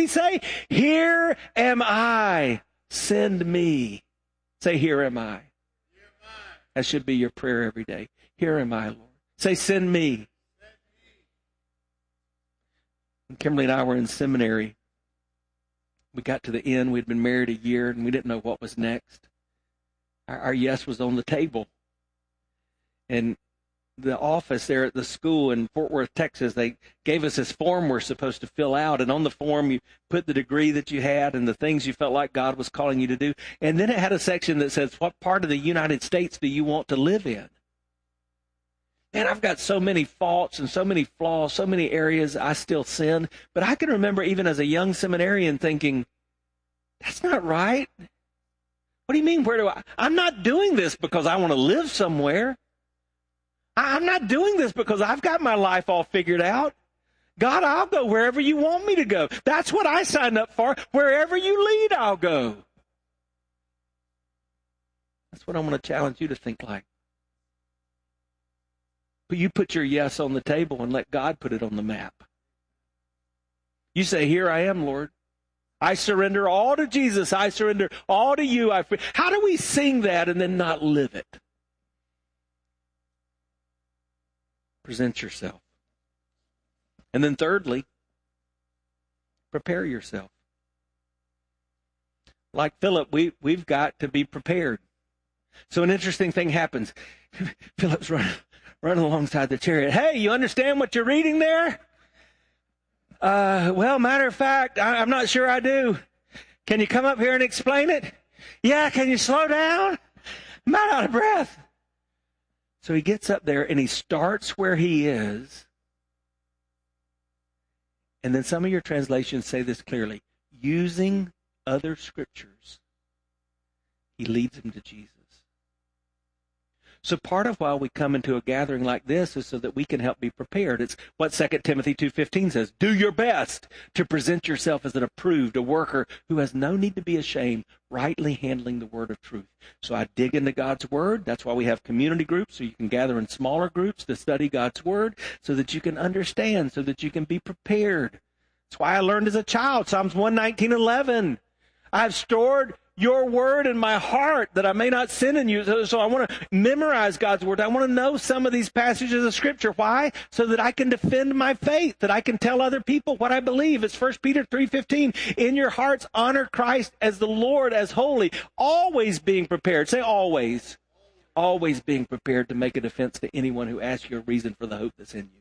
he say? Here am I. Send me. Say, here am I. That should be your prayer every day. Here am I, Lord. Say, send me. When Kimberly and I were in seminary, we got to the end. We'd been married a year, and we didn't know what was next. Our yes was on the table. And the office there at the school in Fort Worth, Texas, they gave us this form we're supposed to fill out. And on the form, you put the degree that you had and the things you felt like God was calling you to do. And then it had a section that says, what part of the United States do you want to live in? Man, I've got so many faults and so many flaws, so many areas I still sin. But I can remember even as a young seminarian thinking, that's not right. What do you mean, I'm not doing this because I want to live somewhere. I'm not doing this because I've got my life all figured out. God, I'll go wherever you want me to go. That's what I signed up for. Wherever you lead, I'll go. That's what I'm going to challenge you to think like. But you put your yes on the table and let God put it on the map. You say, here I am, Lord. I surrender all to Jesus. I surrender all to you. How do we sing that and then not live it? Present yourself. And then thirdly, prepare yourself. Like Philip, we've got to be prepared. So an interesting thing happens. Philip's running alongside the chariot. Hey, you understand what you're reading there? Well, matter of fact, I'm not sure I do. Can you come up here and explain it? Yeah, can you slow down? I'm not out of breath. So he gets up there and he starts where he is. And then some of your translations say this clearly. Using other scriptures, he leads him to Jesus. So part of why we come into a gathering like this is so that we can help be prepared. It's what 2 Timothy 2:15 says. Do your best to present yourself as an approved, a worker who has no need to be ashamed, rightly handling the word of truth. So I dig into God's word. That's why we have community groups, so you can gather in smaller groups to study God's word so that you can understand, so that you can be prepared. That's why I learned as a child, Psalms 119:11. I've stored your word in my heart that I may not sin in you. So I want to memorize God's word. I want to know some of these passages of scripture. Why? So that I can defend my faith, that I can tell other people what I believe. It's 1 Peter 3:15. In your hearts, honor Christ as the Lord, as holy, always being prepared. Say always. Always being prepared to make a defense to anyone who asks you a reason for the hope that's in you.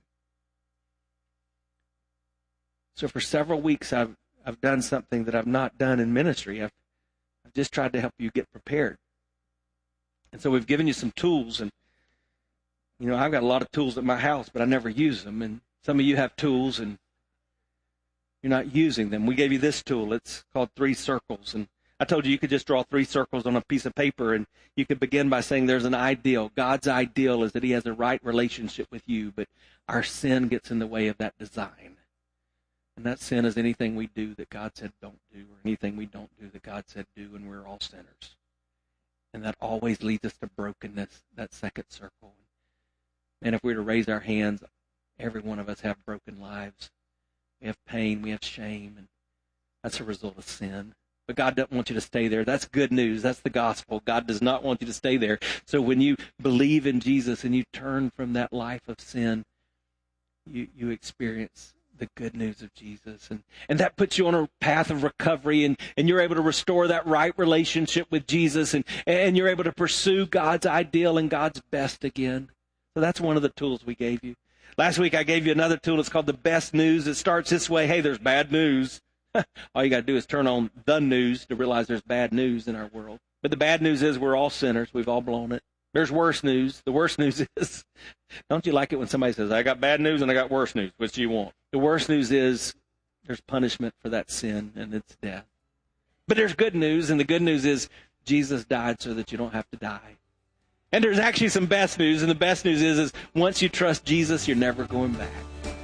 So for several weeks, I've done something that I've not done in ministry. I've just tried to help you get prepared. And so we've given you some tools. And, you know, I've got a lot of tools at my house, but I never use them. And some of you have tools and you're not using them. We gave you this tool. It's called 3 circles. And I told you could just draw 3 circles on a piece of paper. And you could begin by saying there's an ideal. God's ideal is that he has a right relationship with you. But our sin gets in the way of that design. And that sin is anything we do that God said don't do, or anything we don't do that God said do, and we're all sinners. And that always leads us to brokenness, that second circle. And if we were to raise our hands, every one of us have broken lives. We have pain, we have shame, and that's a result of sin. But God doesn't want you to stay there. That's good news. That's the gospel. God does not want you to stay there. So when you believe in Jesus and you turn from that life of sin, you experience the good news of Jesus. And that puts you on a path of recovery, and you're able to restore that right relationship with Jesus, and you're able to pursue God's ideal and God's best again. So that's one of the tools we gave you. Last week I gave you another tool. It's called the best news. It starts this way. Hey, there's bad news. All you got to do is turn on the news to realize there's bad news in our world. But the bad news is we're all sinners. We've all blown it. There's worse news. The worst news is, don't you like it when somebody says, I got bad news and I got worse news? Which do you want? The worst news is there's punishment for that sin, and it's death. But there's good news, and the good news is Jesus died so that you don't have to die. And there's actually some best news, and the best news is once you trust Jesus, you're never going back.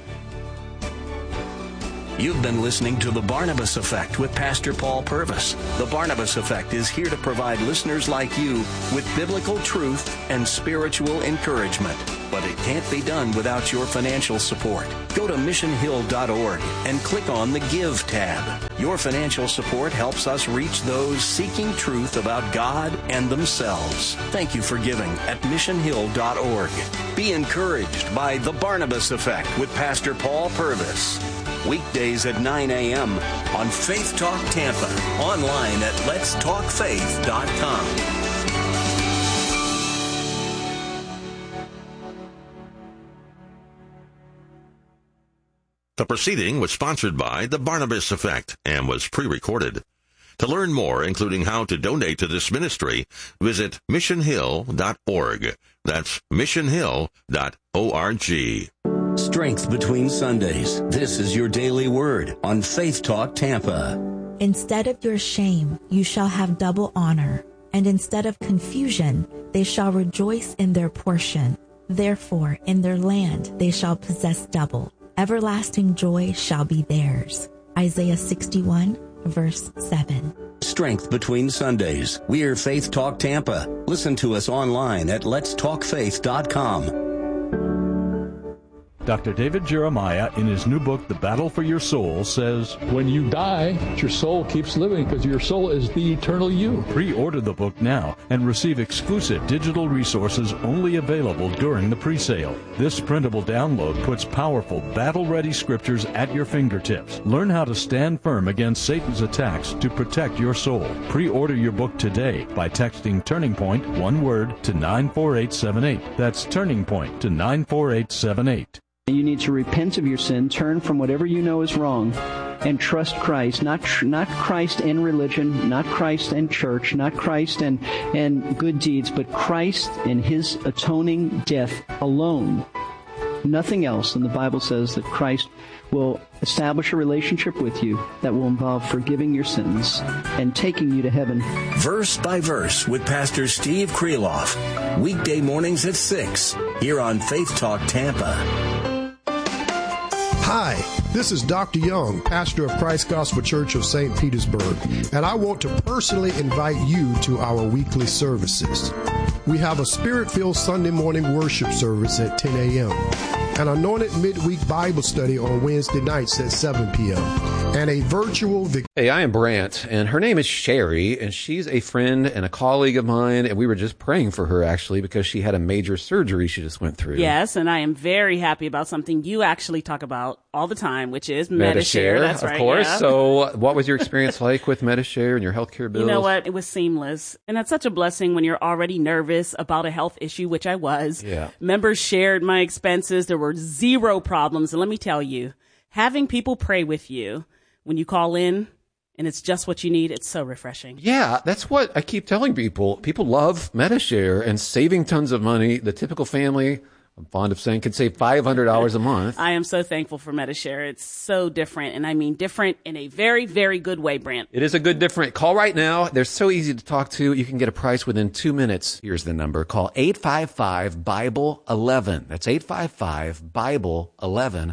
You've been listening to The Barnabas Effect with Pastor Paul Purvis. The Barnabas Effect is here to provide listeners like you with biblical truth and spiritual encouragement. but it can't be done without your financial support. Go to missionhill.org and click on the Give tab. Your financial support helps us reach those seeking truth about God and themselves. Thank you for giving at missionhill.org. Be encouraged by The Barnabas Effect with Pastor Paul Purvis. Weekdays at 9 a.m. on Faith Talk Tampa. Online at letstalkfaith.com. The proceeding was sponsored by The Barnabas Effect and was pre-recorded. To learn more, including how to donate to this ministry, visit missionhill.org. That's missionhill.org. Strength between Sundays. This is your daily word on Faith Talk Tampa. Instead of your shame, you shall have double honor, and instead of confusion, they shall rejoice in their portion. Therefore, in their land they shall possess double. Everlasting joy shall be theirs. Isaiah 61, verse 7. Strength between Sundays. We're Faith Talk Tampa. Listen to us online at letstalkfaith.com. Dr. David Jeremiah, in his new book, The Battle for Your Soul, says, when you die, your soul keeps living because your soul is the eternal you. Pre-order the book now and receive exclusive digital resources only available during the pre-sale. This printable download puts powerful, battle-ready scriptures at your fingertips. Learn how to stand firm against Satan's attacks to protect your soul. Pre-order your book today by texting Turning Point, one word, to 94878. That's Turning Point to 94878. You need to repent of your sin, turn from whatever you know is wrong, and trust Christ. Not Christ and religion, not Christ and church, not Christ and good deeds, but Christ and His atoning death alone. Nothing else. And the Bible says that Christ will establish a relationship with you that will involve forgiving your sins and taking you to heaven. Verse by Verse with Pastor Steve Kreloff. Weekday mornings at 6 here on Faith Talk Tampa. Hi, this is Dr. Young, pastor of Christ Gospel Church of St. Petersburg, and I want to personally invite you to our weekly services. We have a Spirit-filled Sunday morning worship service at 10 a.m., an anointed midweek Bible study on Wednesday nights at 7 p.m., and a virtual... Hey, I am Brant, and her name is Sherry, and she's a friend and a colleague of mine, and we were just praying for her, actually, because she had a major surgery she just went through. Yes, and I am very happy about something you actually talk about all the time, which is Medi-Share. That's right, of course. Yeah. So what was your experience like with Medi-Share and your healthcare bills? You know what? It was seamless. And that's such a blessing when you're already nervous about a health issue, which I was. Yeah. Members shared my expenses. There were zero problems. And let me tell you, having people pray with you when you call in and it's just what you need, it's so refreshing. Yeah, that's what I keep telling people. People love Medi-Share and saving tons of money. The typical family, I'm fond of saying, can save $500 a month. I am so thankful for Medi-Share. It's so different, and I mean different in a very, very good way, Brant. It is a good different. Call right now. They're so easy to talk to. You can get a price within 2 minutes. Here's the number. Call 855-BIBLE-11. That's 855-BIBLE-11.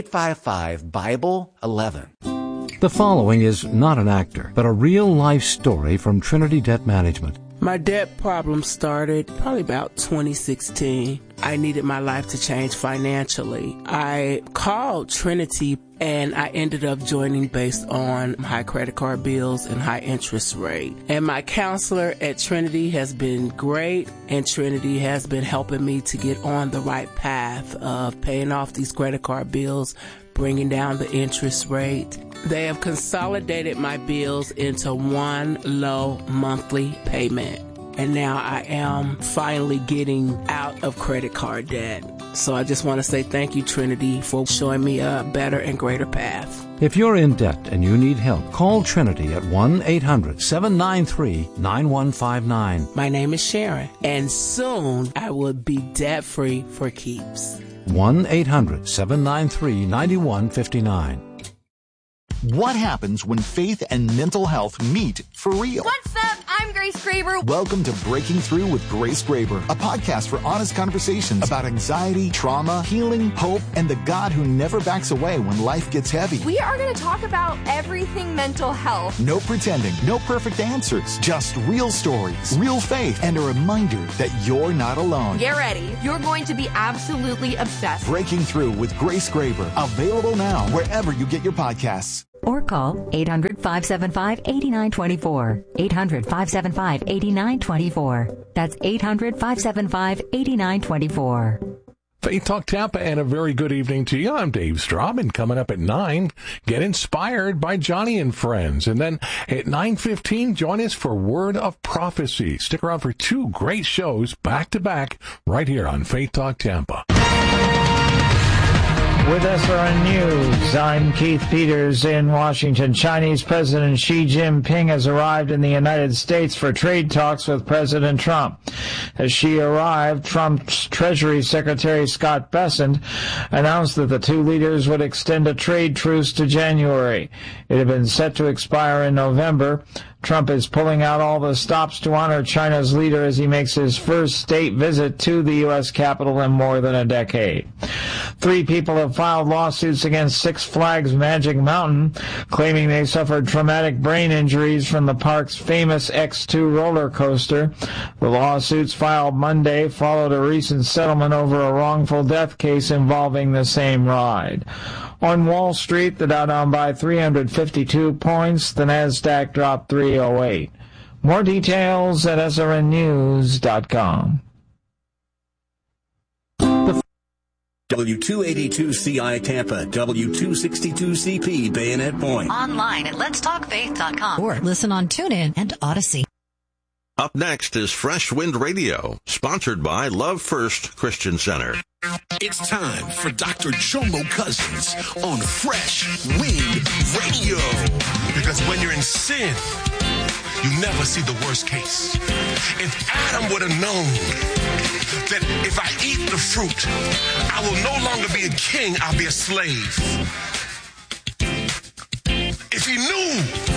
855-BIBLE-11. The following is not an actor, but a real-life story from Trinity Debt Management. My debt problem started probably about 2016. I needed my life to change financially. I called Trinity and I ended up joining based on high credit card bills and high interest rate. And my counselor at Trinity has been great, and Trinity has been helping me to get on the right path of paying off these credit card bills, bringing down the interest rate. They have consolidated my bills into one low monthly payment. And now I am finally getting out of credit card debt. So I just want to say thank you, Trinity, for showing me a better and greater path. If you're in debt and you need help, call Trinity at 1-800-793-9159. My name is Sharon, and soon I will be debt-free for keeps. 1-800-793-9159. What happens when faith and mental health meet for real? What's up? I'm Grace Graber. Welcome to Breaking Through with Grace Graber, a podcast for honest conversations about anxiety, trauma, healing, hope, and the God who never backs away when life gets heavy. We are going to talk about everything mental health. No pretending, no perfect answers, just real stories, real faith, and a reminder that you're not alone. Get ready. You're going to be absolutely obsessed. Breaking Through with Grace Graber, available now wherever you get your podcasts. Or call 800-575-8924. 800-575-8924. That's 800-575-8924. Faith Talk Tampa, and a very good evening to you. I'm Dave Straub, and coming up at 9, get inspired by Johnny and Friends. And then at 9:15, join us for Word of Prophecy. Stick around for 2 great shows back-to-back right here on Faith Talk Tampa. With SRN News, I'm Keith Peters in Washington. Chinese President Xi Jinping has arrived in the United States for trade talks with President Trump. As Xi arrived, Trump's Treasury Secretary Scott Bessent announced that the two leaders would extend a trade truce to January. It had been set to expire in November. Trump is pulling out all the stops to honor China's leader as he makes his first state visit to the U.S. Capitol in more than a decade. 3 people have filed lawsuits against Six Flags Magic Mountain, claiming they suffered traumatic brain injuries from the park's famous X2 roller coaster. The lawsuits filed Monday followed a recent settlement over a wrongful death case involving the same ride. On Wall Street, the Dow down by 352 points. The Nasdaq dropped 308. More details at srnnews.com. W282CI Tampa, W262CP Bayonet Point. Online at letstalkfaith.com or listen on TuneIn and Odyssey. Up next is Fresh Wind Radio, sponsored by Love First Christian Center. It's time for Dr. Jomo Cousins on Fresh Wind Radio. Because when you're in sin, you never see the worst case. If Adam would have known that if I eat the fruit, I will no longer be a king, I'll be a slave. If he knew